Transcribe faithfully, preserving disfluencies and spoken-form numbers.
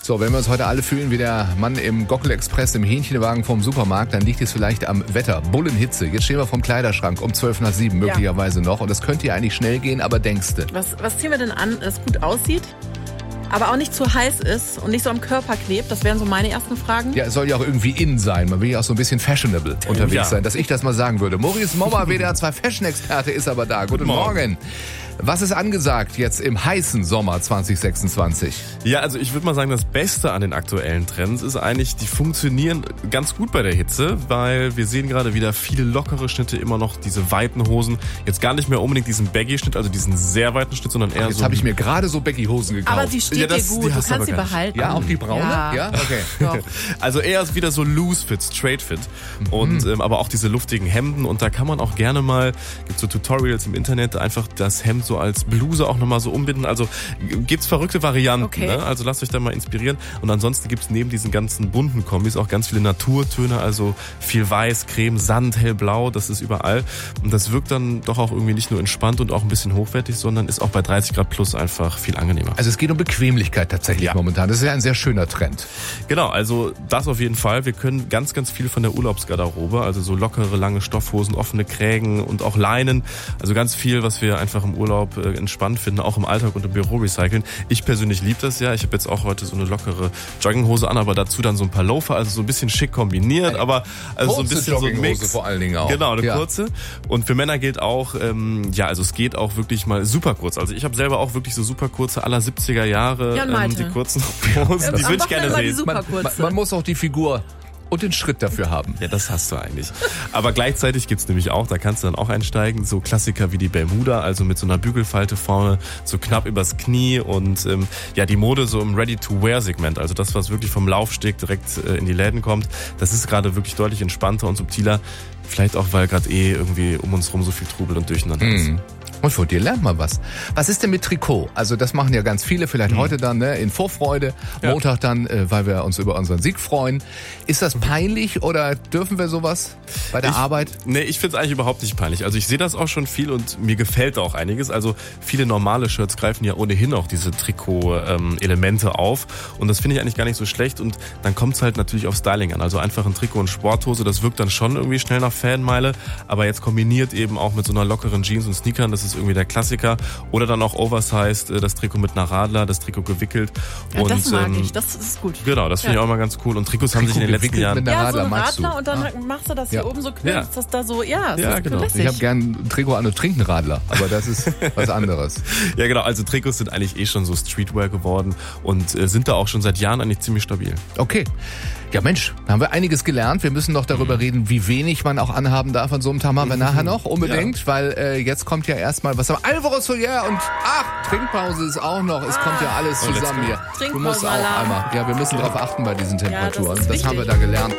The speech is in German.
So, wenn wir uns heute alle fühlen wie der Mann im Gockel-Express im Hähnchenwagen vom Supermarkt, dann liegt es vielleicht am Wetter. Bullenhitze. Jetzt stehen wir vom Kleiderschrank um zwölf nach sieben möglicherweise ja. noch. Und das könnte ja eigentlich schnell gehen, aber denkste. Was, was ziehen wir denn an, das gut aussieht, aber auch nicht zu heiß ist und nicht so am Körper klebt? Das wären so meine ersten Fragen. Ja, es soll ja auch irgendwie in sein. Man will ja auch so ein bisschen fashionable unterwegs ja. sein, dass ich das mal sagen würde. Maurice Mommer, W D R zwei Fashion-Experte, ist aber da. Guten, Guten Morgen. Morgen. Was ist angesagt jetzt im heißen Sommer zwanzig sechsundzwanzig? Ja, also ich würde mal sagen, das Beste an den aktuellen Trends ist eigentlich, die funktionieren ganz gut bei der Hitze, weil wir sehen gerade wieder viele lockere Schnitte, immer noch diese weiten Hosen. Jetzt gar nicht mehr unbedingt diesen Baggy-Schnitt, also diesen sehr weiten Schnitt, sondern eher Ach, jetzt so... Jetzt habe ich mir gerade so Baggy-Hosen gekauft. Aber sie steht ja, das, dir gut, du kannst sie behalten. Ja, auch die braune? Ja, ja? Okay. Doch. Also eher wieder so Loose-Fit, Straight-Fit. Mhm. Und ähm, aber auch diese luftigen Hemden. Und da kann man auch gerne mal, gibt so Tutorials im Internet, einfach das Hemd so als Bluse auch nochmal so umbinden. Also gibt's verrückte Varianten. Okay. Ne? Also lasst euch da mal inspirieren. Und ansonsten gibt's neben diesen ganzen bunten Kombis auch ganz viele Naturtöne. Also viel Weiß, Creme, Sand, Hellblau. Das ist überall. Und das wirkt dann doch auch irgendwie nicht nur entspannt und auch ein bisschen hochwertig, sondern ist auch bei dreißig Grad plus einfach viel angenehmer. Also es geht um Bequemlichkeit tatsächlich ja. momentan. Das ist ja ein sehr schöner Trend. Genau, also das auf jeden Fall. Wir können ganz, ganz viel von der Urlaubsgarderobe, also so lockere, lange Stoffhosen, offene Krägen und auch Leinen. Also ganz viel, was wir einfach im Urlaub äh, entspannt finden, auch im Alltag und im Büro recyceln. Ich persönlich liebe das ja. Ich habe jetzt auch heute so eine lockere Jogginghose an, aber dazu dann so ein paar Loafer, also so ein bisschen schick kombiniert, eine aber also so ein bisschen so ein Mix. Vor allen Dingen auch. Genau, eine ja. kurze. Und für Männer gilt auch, ähm, ja, also es geht auch wirklich mal super kurz. Also ich habe selber auch wirklich so super kurze aller siebziger Jahre, ja, ähm, die kurzen Hosen, die würde ich gerne sehen. Man, man, man muss auch die Figur und den Schritt dafür haben. Ja, das hast du eigentlich. Aber gleichzeitig gibt's nämlich auch, da kannst du dann auch einsteigen, so Klassiker wie die Bermuda, also mit so einer Bügelfalte vorne, so knapp übers Knie und ähm, ja, die Mode so im Ready-to-Wear-Segment, also das, was wirklich vom Laufsteg direkt äh, in die Läden kommt, das ist gerade wirklich deutlich entspannter und subtiler. Vielleicht auch, weil gerade eh irgendwie um uns rum so viel Trubel und Durcheinander ist. Mhm. Und von dir lernt man was. Was ist denn mit Trikot? Also das machen ja ganz viele, vielleicht mhm. heute dann ne, in Vorfreude, ja. Montag dann, äh, weil wir uns über unseren Sieg freuen. Ist das peinlich oder dürfen wir sowas bei der ich, Arbeit? Nee, ich finde es eigentlich überhaupt nicht peinlich. Also ich sehe das auch schon viel und mir gefällt auch einiges. Also viele normale Shirts greifen ja ohnehin auch diese Trikot-Elemente ähm, auf und das finde ich eigentlich gar nicht so schlecht und dann kommt es halt natürlich auf Styling an. Also einfach ein Trikot und Sporthose, das wirkt dann schon irgendwie schnell nach Fanmeile, aber jetzt kombiniert eben auch mit so einer lockeren Jeans und Sneakern, das ist irgendwie der Klassiker. Oder dann auch oversized, das Trikot mit einer Radler, das Trikot gewickelt. Ja, und, das mag ähm, ich, das ist gut. Genau, das finde ja. ich auch immer ganz cool. Und Trikots Trikot haben sich in den letzten Jahren... Mit einer ja, Radler, so ein Radler du? und dann ah. machst du das ja. hier oben so knüllst, ja. das da so, ja, das ja ist genau. lässig. Ich habe gern ein Trikot an und trinke einen Radler, aber das ist was anderes. Ja genau, also Trikots sind eigentlich eh schon so Streetwear geworden und äh, sind da auch schon seit Jahren eigentlich ziemlich stabil. Okay. Ja Mensch, da haben wir einiges gelernt. Wir müssen noch darüber reden, wie wenig man auch anhaben darf an so einem Tag. Machen wir nachher noch unbedingt, ja. weil äh, jetzt kommt ja erstmal was am Alvaro Soler und ach, Trinkpause ist auch noch. Es kommt ja alles oh, zusammen hier. Du musst auch Alarm. einmal. Ja, wir müssen darauf achten bei diesen Temperaturen. Ja, das ist das haben wir da gelernt.